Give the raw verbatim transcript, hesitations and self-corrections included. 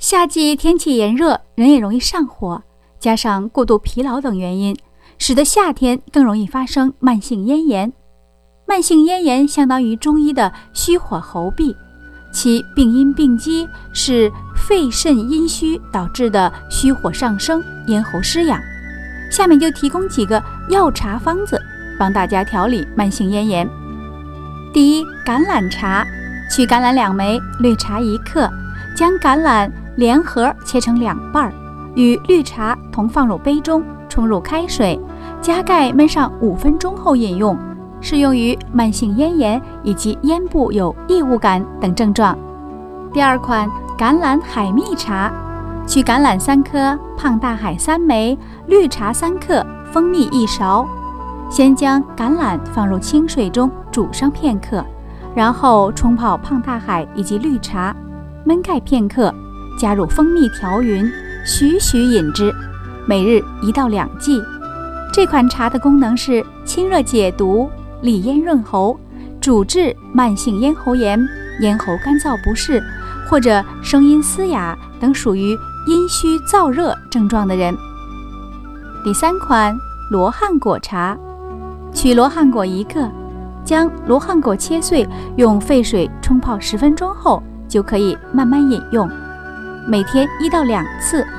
夏季天气炎热，人也容易上火，加上过度疲劳等原因，使得夏天更容易发生慢性咽炎。慢性咽炎相当于中医的虚火喉痹，其病因病机是肺肾阴虚导致的虚火上升，咽喉失养。下面就提供几个药茶方子，帮大家调理慢性咽炎。第一，橄榄茶。取橄榄两枚，绿茶一克，将橄榄连核切成两半，与绿茶同放入杯中，冲入开水，加盖焖上五分钟后饮用，适用于慢性咽炎以及咽部有异物感等症状。第二款，橄榄海蜜茶。取橄榄三颗，胖大海三枚，绿茶三克，蜂蜜一勺。先将橄榄放入清水中煮上片刻，然后冲泡胖大海以及绿茶，焖盖片刻，加入蜂蜜调匀，徐徐饮之，每日一到两剂。这款茶的功能是清热解毒、利咽润喉，主治慢性咽喉炎、咽喉干燥不适或者声音嘶哑等属于阴虚燥热症状的人。第三款，罗汉果茶。取罗汉果一个，将罗汉果切碎，用沸水冲泡十分钟后就可以慢慢饮用，每天一到两次，